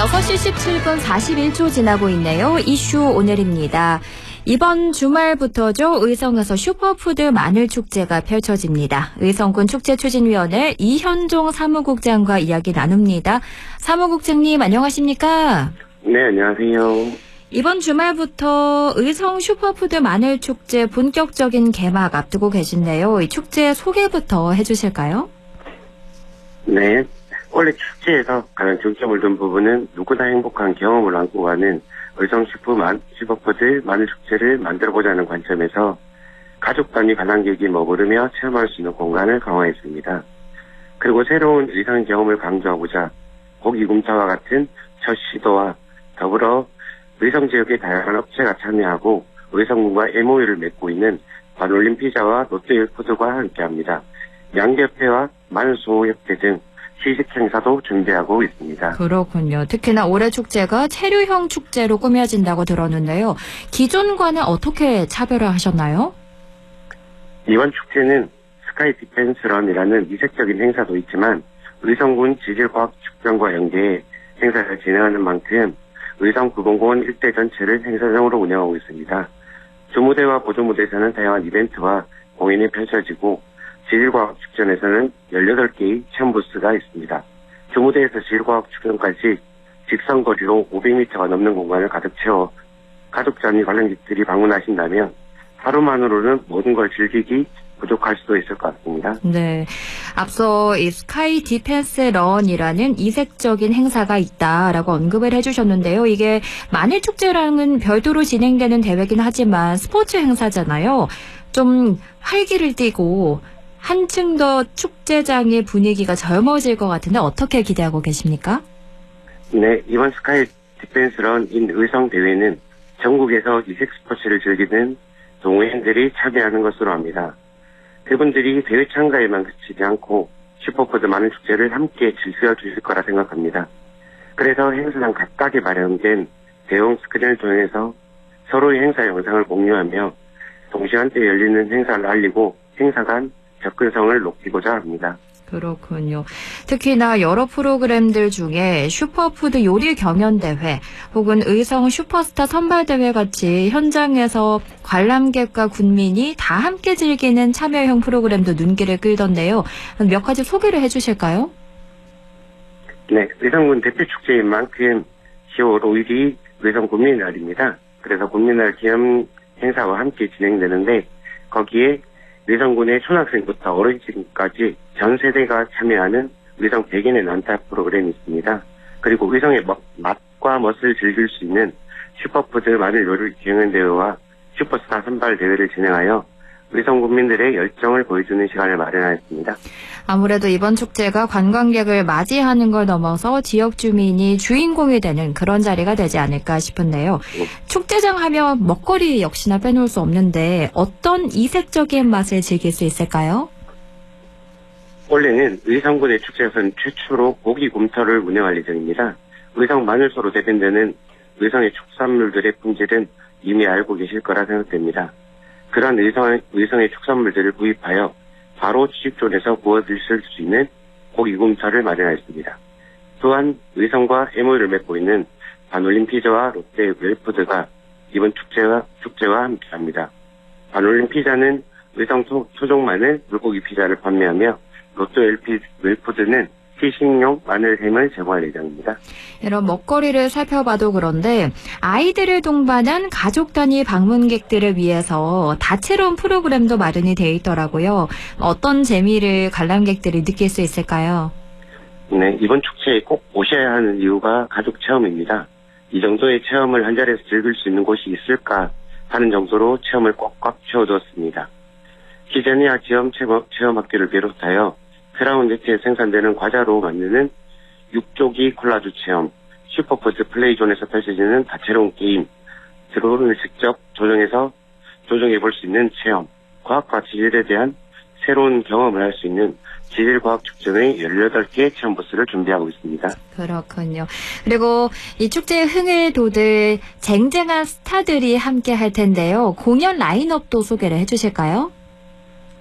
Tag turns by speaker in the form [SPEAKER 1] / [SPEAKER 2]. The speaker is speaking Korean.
[SPEAKER 1] 6시 17분 41초 지나고 있네요. 이슈 오늘입니다. 이번 주말부터죠. 의성에서 슈퍼푸드 마늘축제가 펼쳐집니다. 의성군 축제추진위원회 이현종 사무국장과 이야기 나눕니다. 사무국장님 안녕하십니까?
[SPEAKER 2] 네, 안녕하세요.
[SPEAKER 1] 이번 주말부터 의성 슈퍼푸드 마늘축제 본격적인 개막 앞두고 계신데요. 이 축제 소개부터 해주실까요?
[SPEAKER 2] 네. 원래 축제에서 가장 중점을 둔 부분은 누구나 행복한 경험을 안고 가는 의성 슈퍼푸드 마늘축제를 만들어보자는 관점에서 가족 단위 관람객이 머무르며 체험할 수 있는 공간을 강화했습니다. 그리고 새로운 의성 경험을 강조하고자 고기금차와 같은 첫 시도와 더불어 의성 지역의 다양한 업체가 참여하고 의성군과 MOU를 맺고 있는 반올림 피자와 롯데푸드와 함께합니다. 양계협회와 마늘수호협회 등 시식 행사도 준비하고 있습니다.
[SPEAKER 1] 그렇군요. 특히나 올해 축제가 체류형 축제로 꾸며진다고 들었는데요. 기존과는 어떻게 차별화하셨나요?
[SPEAKER 2] 이번 축제는 스카이 디펜스런이라는 이색적인 행사도 있지만 의성군 지질과학축전과 연계해 행사를 진행하는 만큼 의성9공원 일대 전체를 행사장으로 운영하고 있습니다. 주무대와 보조무대에서는 다양한 이벤트와 공연이 펼쳐지고 지질과학축전에서는 18개의 체험 부스가 있습니다. 주무대에서 지질과학축전까지 직선거리로 500m가 넘는 공간을 가득 채워 가족 단위 관람객들이 방문하신다면 하루만으로는 모든 걸 즐기기 부족할 수도 있을 것 같습니다.
[SPEAKER 1] 네. 앞서 이 스카이 디펜스 런이라는 이색적인 행사가 있다라고 언급을 해주셨는데요. 이게 마늘축제랑은 별도로 진행되는 대회긴 하지만 스포츠 행사잖아요. 좀 활기를 띠고 한층 더 축제장의 분위기가 젊어질 것 같은데 어떻게 기대하고 계십니까?
[SPEAKER 2] 네, 이번 스카이 디펜스 런인 의성 대회는 전국에서 이색 스포츠를 즐기는 동호인들이 참여하는 것으로 합니다. 그분들이 대회 참가에만 그치지 않고 슈퍼푸드 마늘축제를 함께 즐겨주실 거라 생각합니다. 그래서 행사장 각각에 마련된 대형 스크린을 통해서 서로의 행사 영상을 공유하며 동시간대에 열리는 행사를 알리고 행사 간 접근성을 높이고자 합니다.
[SPEAKER 1] 그렇군요. 특히나 여러 프로그램들 중에 슈퍼푸드 요리 경연대회 혹은 의성 슈퍼스타 선발대회 같이 현장에서 관람객과 군민이 다 함께 즐기는 참여형 프로그램도 눈길을 끌던데요. 몇 가지 소개를 해주실까요?
[SPEAKER 2] 네, 의성군 대표축제인 만큼 10월 5일이 의성 국민날입니다. 그래서 국민날 기념 행사와 함께 진행되는데 거기에 의성군의 초등학생부터 어르신까지 전 세대가 참여하는 의성 백인의 난타 프로그램이 있습니다. 그리고 의성의 맛과 멋을 즐길 수 있는 슈퍼푸드 마늘 요리 경연대회와 슈퍼스타 선발 대회를 진행하여 의성 국민들의 열정을 보여주는 시간을 마련하였습니다.
[SPEAKER 1] 아무래도 이번 축제가 관광객을 맞이하는 걸 넘어서 지역 주민이 주인공이 되는 그런 자리가 되지 않을까 싶은데요. 축제장 하면 먹거리 역시나 빼놓을 수 없는데 어떤 이색적인 맛을 즐길 수 있을까요?
[SPEAKER 2] 원래는 의성군의 축제에서는 최초로 고기 곰터를 운영할 예정입니다. 의성 마늘소로 대변되는 의성의 축산물들의 품질은 이미 알고 계실 거라 생각됩니다. 그런 의성의 축산물들을 구입하여 바로 취식존에서 구워 드실 수 있는 고기곰터를 마련하였습니다. 또한 의성과 MOU를 맺고 있는 반올림 피자와 롯데 웰푸드가 이번 축제와 함께합니다. 반올림 피자는 의성 토종 마늘 물고기 피자를 판매하며 롯데 웰푸드는 시식용 마늘햄을 제공할 예정입니다.
[SPEAKER 1] 이런 먹거리를 살펴봐도 그런데 아이들을 동반한 가족 단위 방문객들을 위해서 다채로운 프로그램도 마련이 되어 있더라고요. 어떤 재미를 관람객들이 느낄 수 있을까요?
[SPEAKER 2] 네, 이번 축제에 꼭 오셔야 하는 이유가 가족 체험입니다. 이 정도의 체험을 한 자리에서 즐길 수 있는 곳이 있을까 하는 정도로 체험을 꽉꽉 채워두었습니다. 기존이야 체험학교를 비롯하여 크라운제트에 생산되는 과자로 만드는 육조기 콜라주 체험, 슈퍼푸드 플레이존에서 펼쳐지는 다채로운 게임, 드론을 직접 조정해볼 수 있는 체험, 과학과 지질에 대한 새로운 경험을 할 수 있는 지질과학축전의 18개 체험 부스를 준비하고 있습니다.
[SPEAKER 1] 그렇군요. 그리고 이 축제의 흥을 돋을 쟁쟁한 스타들이 함께 할 텐데요. 공연 라인업도 소개를 해주실까요?